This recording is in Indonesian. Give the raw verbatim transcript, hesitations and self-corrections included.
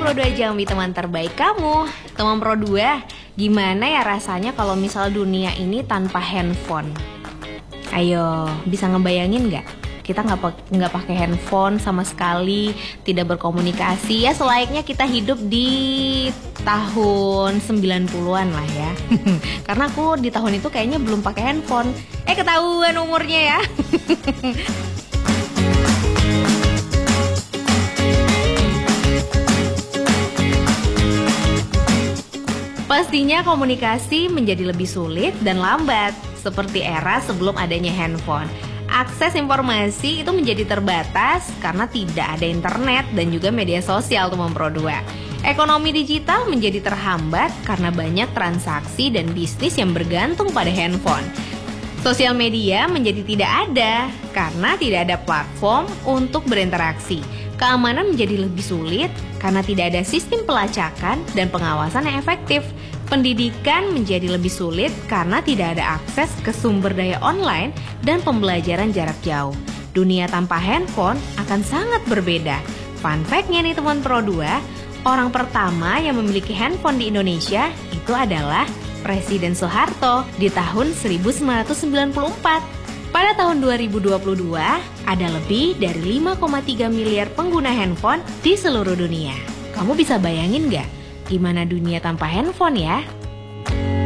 puluh dua Jambi, teman terbaik kamu. Teman Pro dua, gimana ya rasanya kalau misal dunia ini tanpa handphone? Ayo, bisa ngebayangin nggak? Kita nggak nggak pakai handphone sama sekali, tidak berkomunikasi, ya selayaknya kita hidup di tahun sembilan puluhan lah ya. Karena aku di tahun itu kayaknya belum pakai handphone. Eh, ketahuan umurnya ya. Pastinya komunikasi menjadi lebih sulit dan lambat, seperti era sebelum adanya handphone. Akses informasi itu menjadi terbatas karena tidak ada internet dan juga media sosial, teman Pro dua. Ekonomi digital menjadi terhambat karena banyak transaksi dan bisnis yang bergantung pada handphone. Sosial media menjadi tidak ada karena tidak ada platform untuk berinteraksi. Keamanan menjadi lebih sulit karena tidak ada sistem pelacakan dan pengawasan yang efektif. Pendidikan menjadi lebih sulit karena tidak ada akses ke sumber daya online dan pembelajaran jarak jauh. Dunia tanpa handphone akan sangat berbeda. Fun fact-nya nih teman Pro dua, orang pertama yang memiliki handphone di Indonesia itu adalah Presiden Soeharto di tahun seribu sembilan ratus sembilan puluh empat. Pada tahun dua ribu dua puluh dua, ada lebih dari lima koma tiga miliar pengguna handphone di seluruh dunia. Kamu bisa bayangin nggak gimana dunia tanpa handphone ya?